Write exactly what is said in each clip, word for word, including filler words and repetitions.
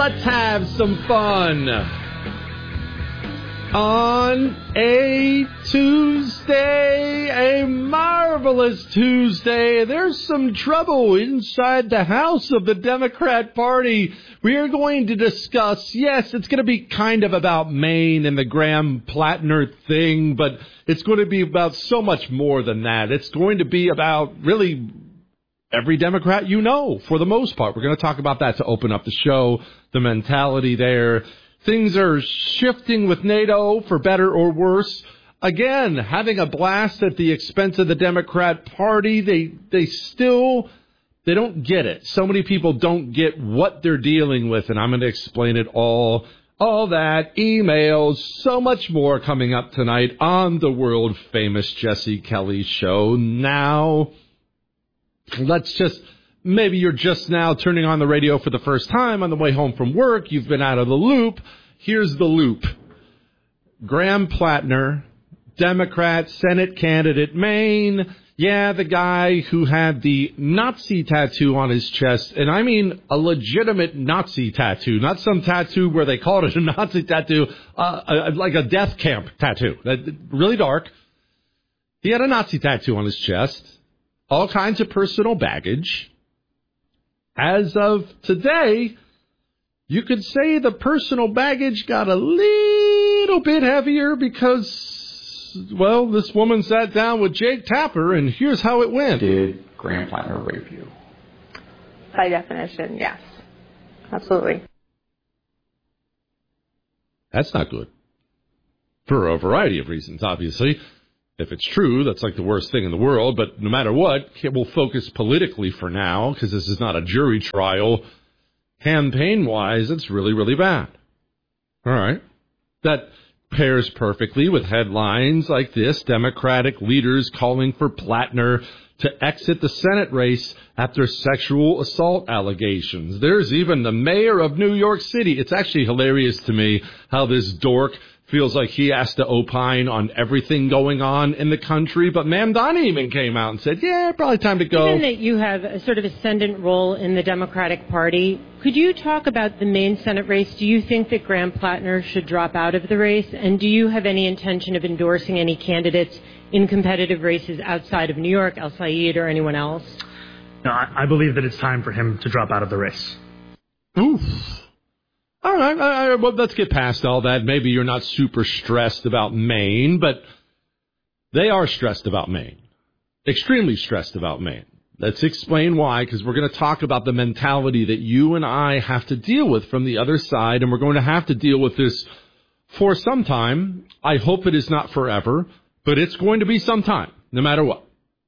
Let's have some fun on a Tuesday, a marvelous Tuesday. There's some trouble inside the house of the Democrat Party. We are going to discuss, yes, it's going to be kind of about Maine and the Graham Plattner thing, but it's going to be about so much more than that. It's going to be about really every Democrat you know, for the most part. We're going to talk about that to open up the show, the mentality there. Things are shifting with NATO for better or worse. Again, having a blast at the expense of the Democrat Party. They they still, they don't get it. So many people don't get what they're dealing with, and I'm going to explain it all. All that, emails, so much more coming up tonight on the world-famous Jesse Kelly Show. Now, let's just, maybe you're just now turning on the radio for the first time on the way home from work. You've been out of the loop. Here's the loop. Graham Plattner, Democrat, Senate candidate, Maine. Yeah, the guy who had the Nazi tattoo on his chest. And I mean a legitimate Nazi tattoo, not some tattoo where they called it a Nazi tattoo, uh, uh, like a death camp tattoo. Uh, really dark. He had a Nazi tattoo on his chest. All kinds of personal baggage. As of today, you could say the personal baggage got a little bit heavier because, well, this woman sat down with Jake Tapper, and here's how it went. Did Graham Plattner rape you? By definition, yes. Absolutely. That's not good. For a variety of reasons, obviously. If it's true, that's like the worst thing in the world. But no matter what, we'll focus politically for now, because this is not a jury trial. Campaign-wise, it's really, really bad. All right. That pairs perfectly with headlines like this. Democratic leaders calling for Plattner to exit the Senate race after sexual assault allegations. There's even the mayor of New York City. It's actually hilarious to me how this dork feels like he has to opine on everything going on in the country. But Mamdani even came out and said, yeah, probably time to go. Given that you have a sort of ascendant role in the Democratic Party, could you talk about the Maine Senate race? Do you think that Graham Plattner should drop out of the race? And do you have any intention of endorsing any candidates in competitive races outside of New York, El Said, or anyone else? No, I, I believe that it's time for him to drop out of the race. Oof. All right, all right, well, let's get past all that. Maybe you're not super stressed about Maine, but they are stressed about Maine. Extremely stressed about Maine. Let's explain why, because we're going to talk about the mentality that you and I have to deal with from the other side, and we're going to have to deal with this for some time. I hope it is not forever, but it's going to be some time, no matter what.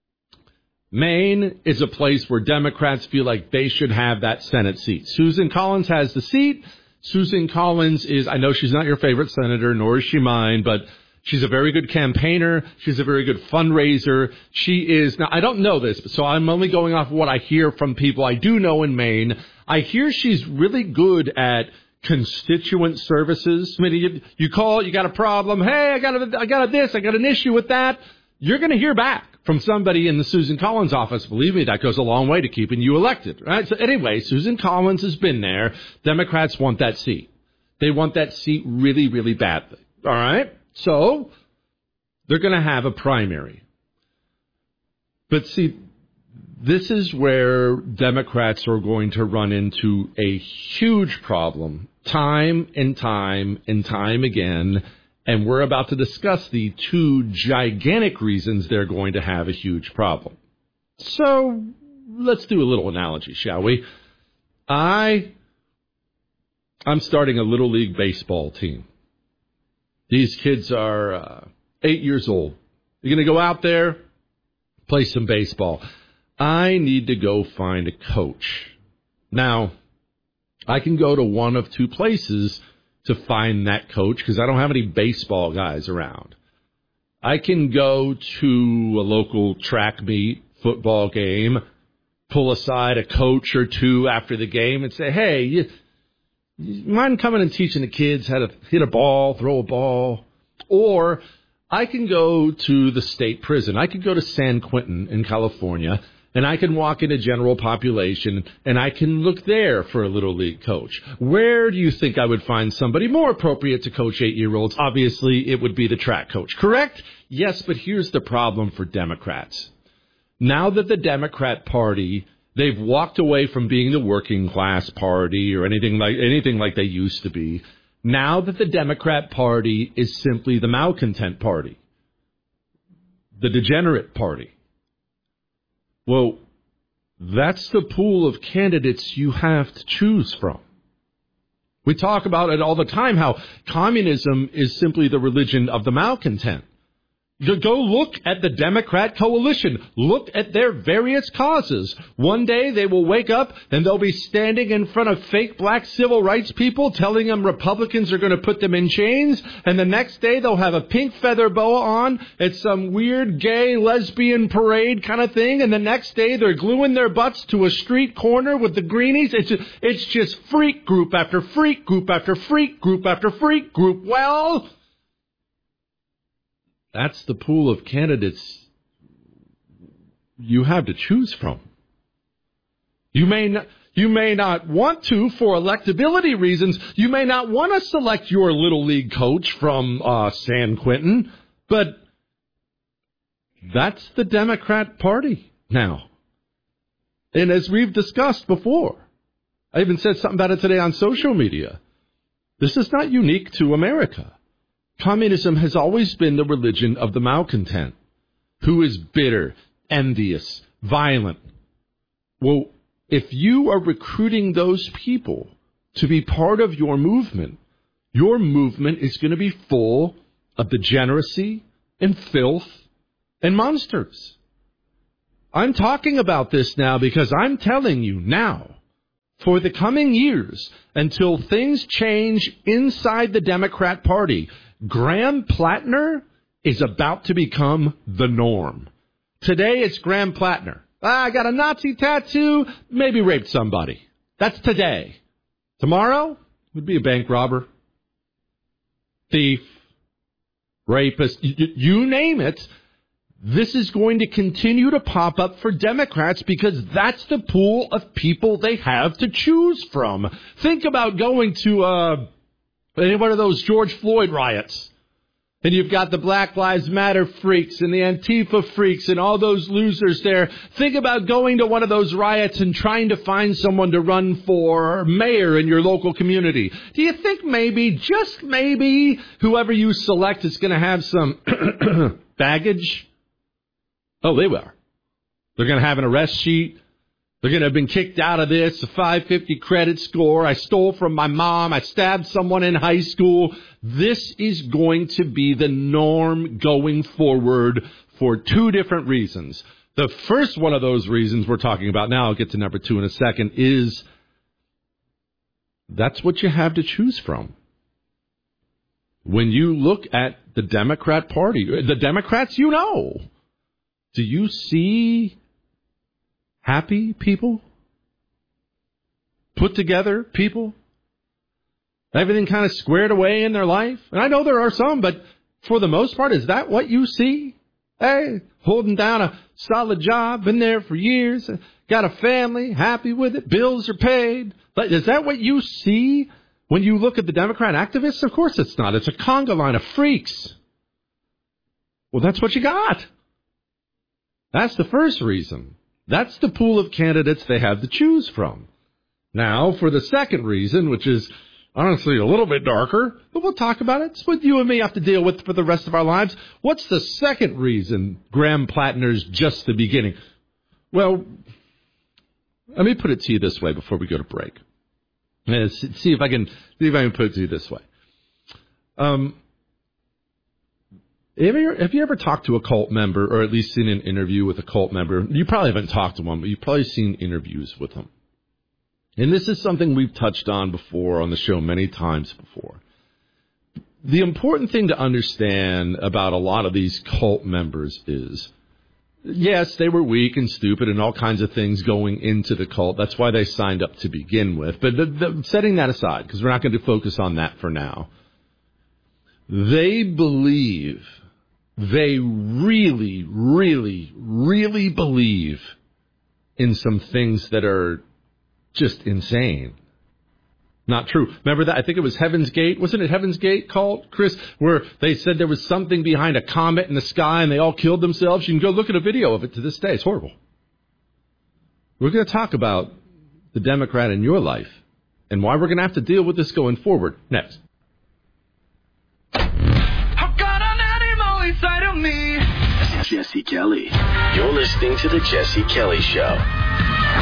Maine is a place where Democrats feel like they should have that Senate seat. Susan Collins has the seat. Susan Collins is, I know she's not your favorite senator, nor is she mine, but she's a very good campaigner. She's a very good fundraiser. She is, now I don't know this, so I'm only going off what I hear from people I do know in Maine. I hear she's really good at constituent services. I mean, you, you call, you got a problem. Hey, I got a, I got a this, I got an issue with that. You're going to hear back from somebody in the Susan Collins office. Believe me, that goes a long way to keeping you elected, right? So anyway, Susan Collins has been there. Democrats want that seat. They want that seat really, really badly, all right? So they're going to have a primary. But see, this is where Democrats are going to run into a huge problem time and time and time again. And we're about to discuss the two gigantic reasons they're going to have a huge problem. So let's do a little analogy, shall we? I, I'm starting a Little League baseball team. These kids are uh, eight years old. You're going to go out there, play some baseball. I need to go find a coach. Now, I can go to one of two places to find that coach because I don't have any baseball guys around. I can go to a local track meet, football game, pull aside a coach or two after the game and say, hey, you, you mind coming and teaching the kids how to hit a ball, throw a ball? Or I can go to the state prison. I could go to San Quentin in California, and I can walk into general population, and I can look there for a Little League coach. Where do you think I would find somebody more appropriate to coach eight-year-olds? Obviously, it would be the track coach, correct? Yes, but here's the problem for Democrats. Now that the Democrat Party, they've walked away from being the working class party or anything like anything like they used to be. Now that the Democrat Party is simply the malcontent party, the degenerate party. Well, that's the pool of candidates you have to choose from. We talk about it all the time, how communism is simply the religion of the malcontent. Go look at the Democrat coalition. Look at their various causes. One day they will wake up and they'll be standing in front of fake black civil rights people telling them Republicans are going to put them in chains. And the next day they'll have a pink feather boa on at some weird gay lesbian parade kind of thing. And the next day they're gluing their butts to a street corner with the greenies. It's just, it's just freak group after freak group after freak group after freak group. Well, that's the pool of candidates you have to choose from. You may not, you may not want to for electability reasons. You may not want to select your Little League coach from uh, San Quentin, but that's the Democrat Party now. And as we've discussed before, I even said something about it today on social media. This is not unique to America. Communism has always been the religion of the malcontent, who is bitter, envious, violent. Well, if you are recruiting those people to be part of your movement, your movement is going to be full of degeneracy and filth and monsters. I'm talking about this now because I'm telling you now, for the coming years, until things change inside the Democrat Party, Graham Plattner is about to become the norm. Today it's Graham Plattner. Ah, I got a Nazi tattoo, maybe raped somebody. That's today. Tomorrow would be a bank robber, thief, rapist, you, you name it. This is going to continue to pop up for Democrats because that's the pool of people they have to choose from. Think about going to uh, one of those George Floyd riots, and you've got the Black Lives Matter freaks and the Antifa freaks and all those losers there. Think about going to one of those riots and trying to find someone to run for mayor in your local community. Do you think maybe, just maybe, whoever you select is going to have some baggage? Oh, they will. They're going to have an arrest sheet. They're going to have been kicked out of this, a five fifty credit score. I stole from my mom. I stabbed someone in high school. This is going to be the norm going forward for two different reasons. The first one of those reasons we're talking about now, I'll get to number two in a second, is that's what you have to choose from. When you look at the Democrat Party, the Democrats you know, do you see happy people? Put together people? Everything kind of squared away in their life? And I know there are some, but for the most part, is that what you see? Hey, holding down a solid job, been there for years, got a family, happy with it, bills are paid. But is that what you see when you look at the Democrat activists? Of course it's not. It's a conga line of freaks. Well, that's what you got. That's the first reason. That's the pool of candidates they have to choose from. Now, for the second reason, which is honestly a little bit darker, but we'll talk about it. It's what you and me have to deal with for the rest of our lives. What's the second reason Graham Plattner's just the beginning? Well, let me put it to you this way before we go to break. Let's see if I can see if I can put it to you this way. Um, Have you, have you ever talked to a cult member, or at least seen an interview with a cult member? You probably haven't talked to one, but you've probably seen interviews with them. And this is something we've touched on before on the show many times before. The important thing to understand about a lot of these cult members is, yes, they were weak and stupid and all kinds of things going into the cult. That's why they signed up to begin with. But the, the, setting that aside, because we're not going to focus on that for now, they believe... They really, really, really believe in some things that are just insane. Not true. Remember that? I think it was Heaven's Gate. Wasn't it Heaven's Gate called, Chris? Where they said there was something behind a comet in the sky and they all killed themselves. You can go look at a video of it to this day. It's horrible. We're going to talk about the Democrat in your life and why we're going to have to deal with this going forward next. I've got an animal inside of me. Jesse Kelly. You're listening to The Jesse Kelly Show.